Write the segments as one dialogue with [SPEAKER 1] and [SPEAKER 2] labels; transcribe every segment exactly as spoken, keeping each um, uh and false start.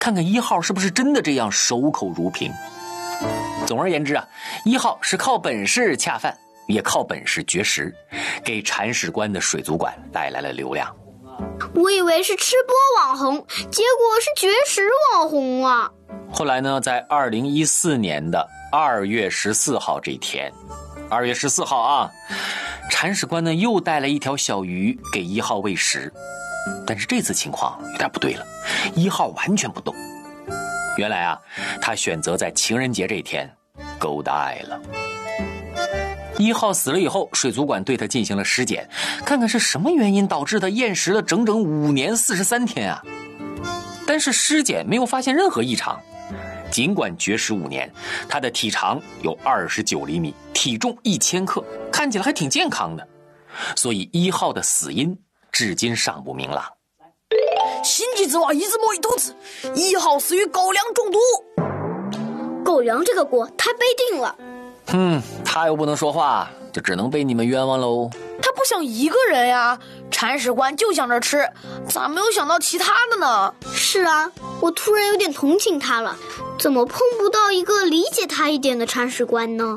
[SPEAKER 1] 看看一号是不是真的这样守口如瓶。总而言之啊，一号是靠本事恰饭，也靠本事绝食，给铲屎官的水族馆带来了流量。
[SPEAKER 2] 我以为是吃播网红，结果是绝食网红啊。
[SPEAKER 1] 后来呢，在二零一四年的二月十四号这一天，二月十四号啊，铲屎官呢又带了一条小鱼给一号喂食，但是这次情况有点不对了，一号完全不动。原来啊，他选择在情人节这一天勾搭爱了。一号死了以后，水族馆对他进行了尸检，看看是什么原因导致他厌食了整整五年四十三天啊！但是尸检没有发现任何异常。尽管绝食五年，他的体长有二十九厘米，体重一千克，看起来还挺健康的。所以一号的死因至今尚不明朗。
[SPEAKER 3] 心机之蛙一直摸一肚子，一号死于狗粮中毒。
[SPEAKER 2] 狗粮这个锅他背定了。
[SPEAKER 1] 嗯，他又不能说话，就只能被你们冤枉喽。
[SPEAKER 3] 他不想一个人呀，铲屎官就想着吃，咋没有想到其他的呢？
[SPEAKER 2] 是啊，我突然有点同情他了，怎么碰不到一个理解他一点的铲屎官呢？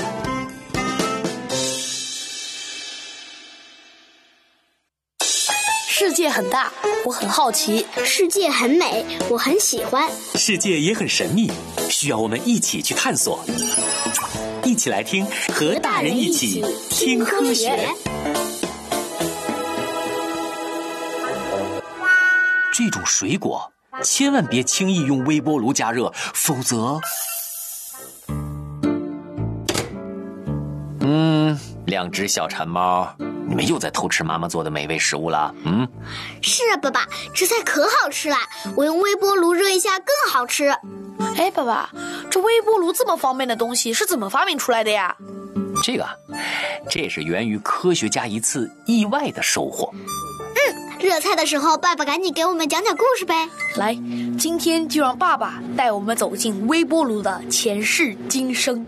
[SPEAKER 3] 世界很大，我很好奇；
[SPEAKER 2] 世界很美，我很喜欢；
[SPEAKER 1] 世界也很神秘，需要我们一起去探索。一起来听，和大人一起听科学。这种水果千万别轻易用微波炉加热，否则……嗯，两只小馋猫，你们又在偷吃妈妈做的美味食物了。嗯，
[SPEAKER 2] 是啊，爸爸，这菜可好吃了，我用微波炉热一下更好吃。
[SPEAKER 3] 哎，爸爸，这微波炉这么方便的东西是怎么发明出来的呀？
[SPEAKER 1] 这个，这是源于科学家一次意外的收获。
[SPEAKER 2] 嗯，热菜的时候，爸爸赶紧给我们讲讲故事呗。
[SPEAKER 3] 来，今天就让爸爸带我们走进微波炉的前世今生。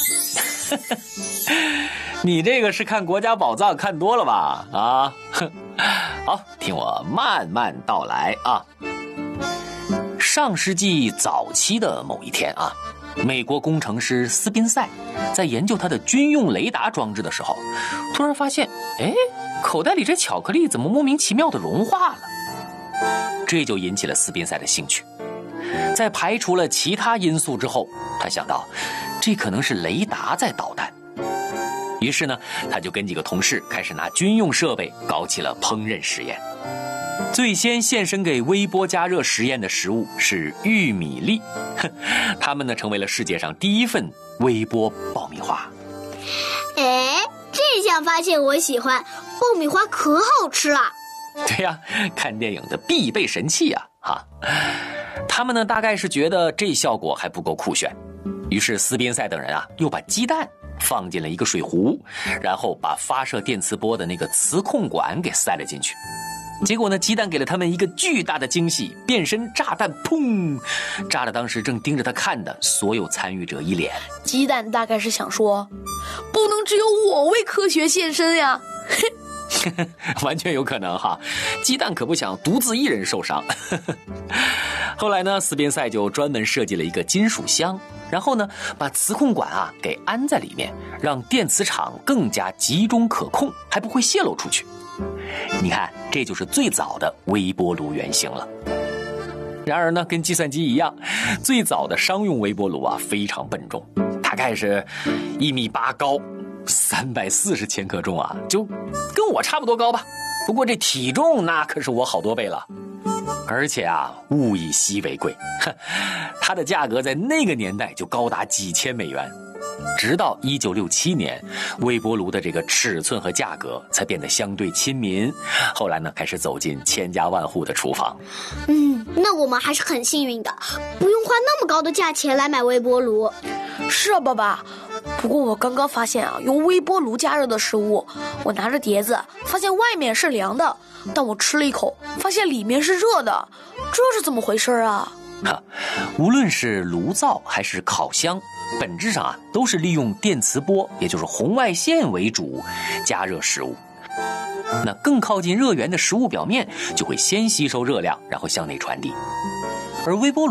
[SPEAKER 1] 你这个是看国家宝藏看多了吧？啊，好，听我慢慢道来啊。上世纪早期的某一天啊，美国工程师斯宾塞在研究他的军用雷达装置的时候，突然发现，哎，口袋里这巧克力怎么莫名其妙的融化了？这就引起了斯宾塞的兴趣。在排除了其他因素之后，他想到，这可能是雷达在捣蛋。于是呢，他就跟几个同事开始拿军用设备搞起了烹饪实验。最先现身给微波加热实验的食物是玉米粒，他们呢成为了世界上第一份微波爆米花。
[SPEAKER 2] 哎，这项发现我喜欢，爆米花可好吃了。
[SPEAKER 1] 对呀，看电影的必备神器啊！哈，他们呢大概是觉得这效果还不够酷炫，于是斯宾塞等人啊又把鸡蛋放进了一个水壶，然后把发射电磁波的那个磁控管给塞了进去。结果呢，鸡蛋给了他们一个巨大的惊喜，变身炸弹，砰，炸了当时正盯着他看的所有参与者一脸。
[SPEAKER 3] 鸡蛋大概是想说，不能只有我为科学献身呀。
[SPEAKER 1] 完全有可能哈，鸡蛋可不想独自一人受伤。后来呢，斯宾塞就专门设计了一个金属箱，然后呢，把磁控管啊给安在里面，让电磁场更加集中可控，还不会泄露出去。你看，这就是最早的微波炉原型了。然而呢，跟计算机一样，最早的商用微波炉啊非常笨重，大概是一米八高，三百四十千克重啊，就跟我差不多高吧。不过这体重那可是我好多倍了。而且啊，物以稀为贵，它的价格在那个年代就高达几千美元。直到一九六七年，微波炉的这个尺寸和价格才变得相对亲民。后来呢，开始走进千家万户的厨房。
[SPEAKER 2] 嗯，那我们还是很幸运的，不用花那么高的价钱来买微波炉。
[SPEAKER 3] 是啊，爸爸。不过我刚刚发现啊，用微波炉加热的食物，我拿着碟子，发现外面是凉的，但我吃了一口，发现里面是热的，这是怎么回事啊？
[SPEAKER 1] 哈，无论是炉灶还是烤箱，本质上啊都是利用电磁波，也就是红外线为主加热食物。那更靠近热源的食物表面就会先吸收热量，然后向内传递。而微波炉